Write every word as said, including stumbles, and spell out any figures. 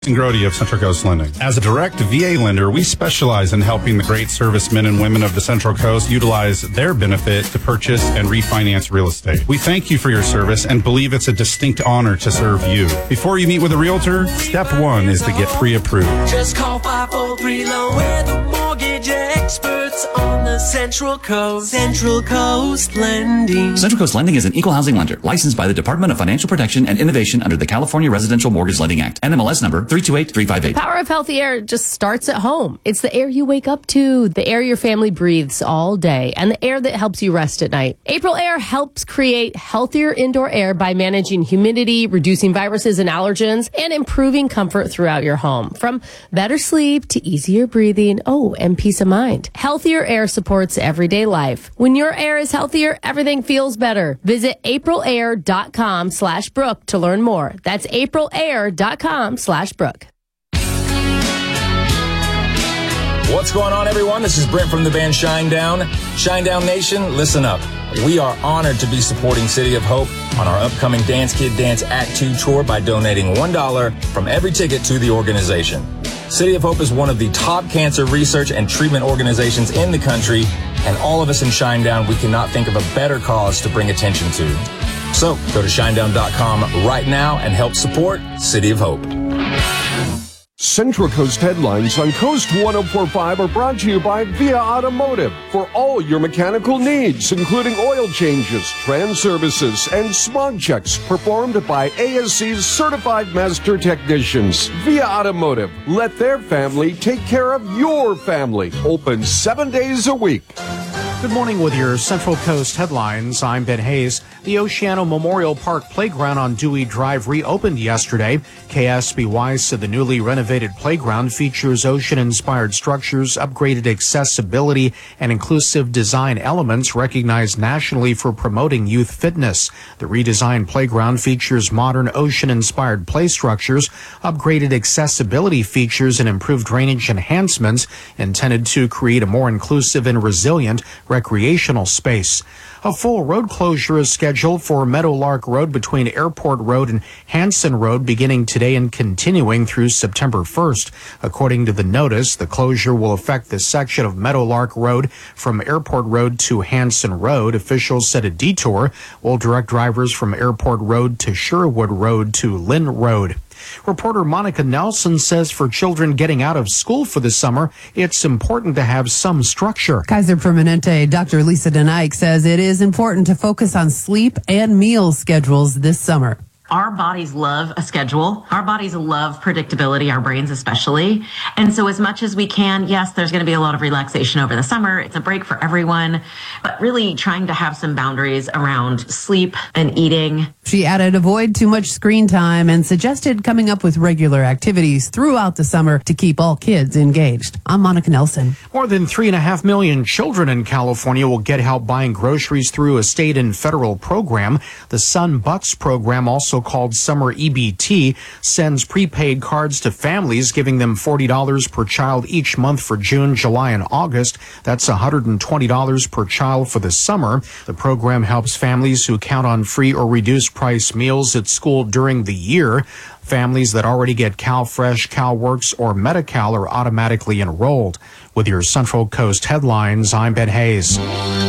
Grody of Central Coast Lending. As a direct V A lender, we specialize in helping the great servicemen and women of the Central Coast utilize their benefit to purchase and refinance real estate. We thank you for your service and believe it's a distinct honor to serve you. Before you meet with a realtor, step one is to get pre-approved. Just call five oh three loan. We're the mortgage experts on the Central Coast. Central Coast Lending. Central Coast Lending is an equal housing lender licensed by the Department of Financial Protection and Innovation under the California Residential Mortgage Lending Act. N M L S number three two eight three five eight. Power of Healthy Air just starts at home. It's the air you wake up to, the air your family breathes all day, and the air that helps you rest at night. April Air helps create healthier indoor air by managing humidity, reducing viruses and allergens, and improving comfort throughout your home. From better sleep to easier breathing, oh, and peace of mind. Healthier air supports everyday life. When your air is healthier, everything feels better. Visit aprilair.com slash Brooke to learn more. That's aprilair.com slash Brooke. What's going on, everyone? This is Brent from the band Shinedown. Shinedown Nation, listen up. We are honored to be supporting City of Hope on our upcoming Dance Kid Dance Act two tour by donating one dollar from every ticket to the organization. City of Hope is one of the top cancer research and treatment organizations in the country, and all of us in Shinedown, we cannot think of a better cause to bring attention to. So go to shinedown dot com right now and help support City of Hope. Central Coast headlines on Coast one oh four point five are brought to you by Via Automotive for all your mechanical needs, including oil changes, trans services, and smog checks performed by A S C's certified master technicians. Via Automotive, let their family take care of your family. Open seven days a week. Good morning with your Central Coast headlines. I'm Ben Hayes. The Oceano Memorial Park Playground on Dewey Drive reopened yesterday. K S B Y said the newly renovated playground features ocean-inspired structures, upgraded accessibility, and inclusive design elements recognized nationally for promoting youth fitness. The redesigned playground features modern ocean-inspired play structures, upgraded accessibility features, and improved drainage enhancements intended to create a more inclusive and resilient recreational space. A full road closure is scheduled for Meadowlark Road between Airport Road and Hanson Road beginning today and continuing through September first. According to the notice, the closure will affect the section of Meadowlark Road from Airport Road to Hanson Road. Officials said a detour will direct drivers from Airport Road to Sherwood Road to Lynn Road. Reporter Monica Nelson says for children getting out of school for the summer, it's important to have some structure. Kaiser Permanente Doctor Lisa DeNike says it is important to focus on sleep and meal schedules this summer. Our bodies love a schedule. Our bodies love predictability, our brains especially. And so as much as we can, yes, there's going to be a lot of relaxation over the summer. It's a break for everyone, but really trying to have some boundaries around sleep and eating. She added avoid too much screen time and suggested coming up with regular activities throughout the summer to keep all kids engaged. I'm Monica Nelson. More than three and a half million children in California will get help buying groceries through a state and federal program. The Sun Bucks program, also called Summer E B T, sends prepaid cards to families, giving them forty dollars per child each month for June, July, and August. That's one hundred twenty dollars per child for the summer. The program helps families who count on free or reduced price meals at school during the year. Families that already get CalFresh, CalWorks, or Medi-Cal are automatically enrolled. With your Central Coast headlines, I'm Ben Hayes.